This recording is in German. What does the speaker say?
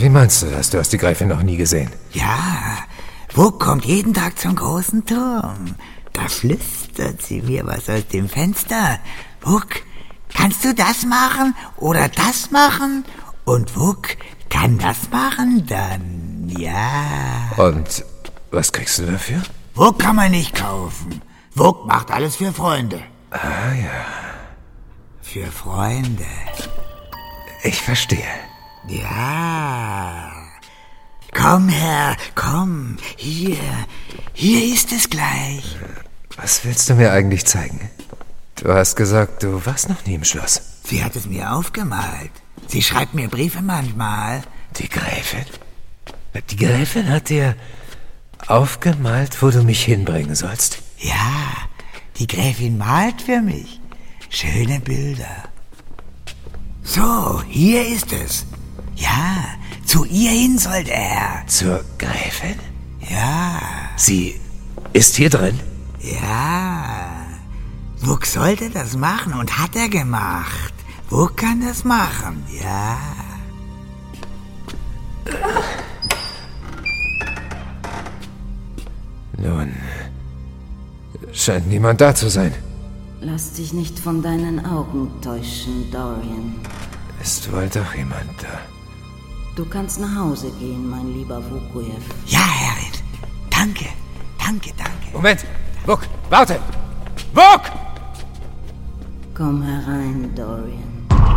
Wie meinst du das? Du hast die Gräfin noch nie gesehen. Ja, Wuk kommt jeden Tag zum großen Turm. Da flüstert sie mir was aus dem Fenster. Wuk, kannst du das machen oder das machen? Und Wuk kann das machen dann, ja. Und was kriegst du dafür? Wuk kann man nicht kaufen. Wuk macht alles für Freunde. Ah ja. Für Freunde. Ich verstehe. Ja. Komm her, komm. Hier ist es gleich. Was willst du mir eigentlich zeigen? Du hast gesagt, du warst noch nie im Schloss. Sie hat es mir aufgemalt. Sie schreibt mir Briefe manchmal. Die Gräfin? Die Gräfin hat dir aufgemalt, wo du mich hinbringen sollst? Ja, die Gräfin malt für mich. Schöne Bilder. So, hier ist es. Ja, zu ihr hin soll er. Zur Gräfin? Ja. Sie ist hier drin? Ja. Wuk sollte das machen und hat er gemacht. Wuk kann das machen, ja. Nun, scheint niemand da zu sein. Lass dich nicht von deinen Augen täuschen, Dorian. Ist wohl doch jemand da. Du kannst nach Hause gehen, mein lieber Vukujev. Ja, Herrin. Danke. Moment! Wuk, warte! Wuk! Komm herein, Dorian.